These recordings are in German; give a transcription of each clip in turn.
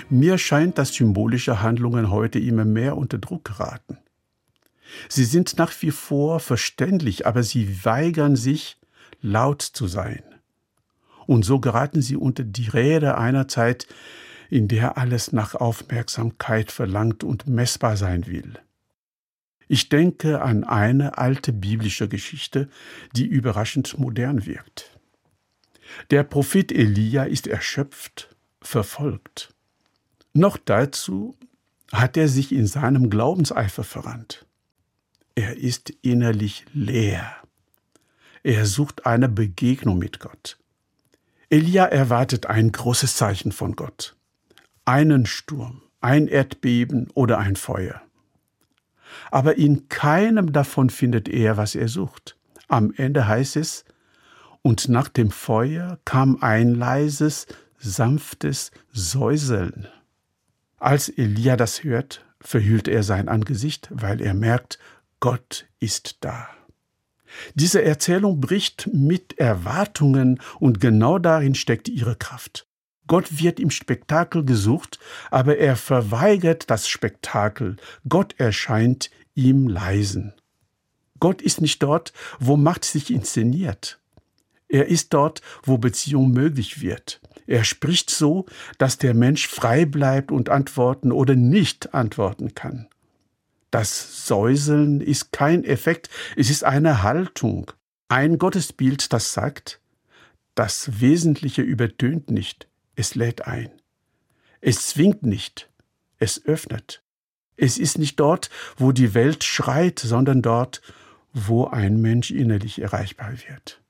Mir scheint, dass symbolische Handlungen heute immer mehr unter Druck geraten. Sie sind nach wie vor verständlich, aber sie weigern sich, laut zu sein. Und so geraten sie unter die Räder einer Zeit, in der alles nach Aufmerksamkeit verlangt und messbar sein will. Ich denke an eine alte biblische Geschichte, die überraschend modern wirkt. Der Prophet Elia ist erschöpft, verfolgt. Noch dazu hat er sich in seinem Glaubenseifer verrannt. Er ist innerlich leer. Er sucht eine Begegnung mit Gott. Elia erwartet ein großes Zeichen von Gott. Einen Sturm, ein Erdbeben oder ein Feuer. Aber in keinem davon findet er, was er sucht. Am Ende heißt es, und nach dem Feuer kam ein leises, sanftes Säuseln. Als Elia das hört, verhüllt er sein Angesicht, weil er merkt, Gott ist da. Diese Erzählung bricht mit Erwartungen und genau darin steckt ihre Kraft. Gott wird im Spektakel gesucht, aber er verweigert das Spektakel. Gott erscheint ihm leisen. Gott ist nicht dort, wo Macht sich inszeniert. Er ist dort, wo Beziehung möglich wird. Er spricht so, dass der Mensch frei bleibt und antworten oder nicht antworten kann. Das Säuseln ist kein Effekt, es ist eine Haltung. Ein Gottesbild, das sagt, das Wesentliche übertönt nicht, es lädt ein. Es zwingt nicht, es öffnet. Es ist nicht dort, wo die Welt schreit, sondern dort, wo ein Mensch innerlich erreichbar wird.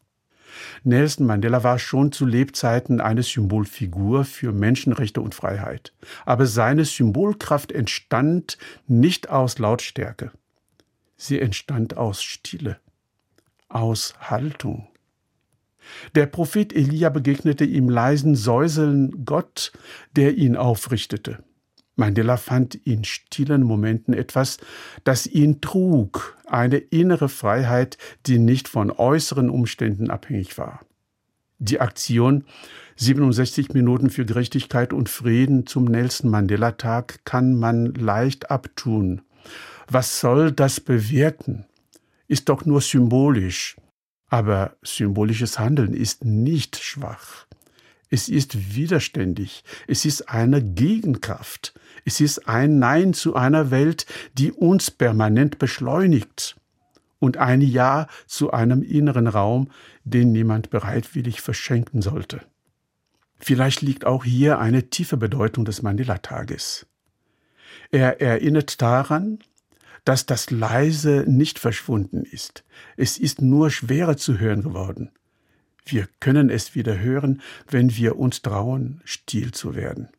Nelson Mandela war schon zu Lebzeiten eine Symbolfigur für Menschenrechte und Freiheit. Aber seine Symbolkraft entstand nicht aus Lautstärke. Sie entstand aus Stille, aus Haltung. Der Prophet Elia begegnete im leisen Säuseln Gott, der ihn aufrichtete. Mandela fand in stillen Momenten etwas, das ihn trug, eine innere Freiheit, die nicht von äußeren Umständen abhängig war. Die Aktion 67 Minuten für Gerechtigkeit und Frieden zum Nelson-Mandela-Tag kann man leicht abtun. Was soll das bewirken? Ist doch nur symbolisch. Aber symbolisches Handeln ist nicht schwach. Es ist widerständig. Es ist eine Gegenkraft. Es ist ein Nein zu einer Welt, die uns permanent beschleunigt. Und ein Ja zu einem inneren Raum, den niemand bereitwillig verschenken sollte. Vielleicht liegt auch hier eine tiefe Bedeutung des Mandela-Tages. Er erinnert daran, dass das Leise nicht verschwunden ist. Es ist nur schwerer zu hören geworden. Wir können es wieder hören, wenn wir uns trauen, still zu werden.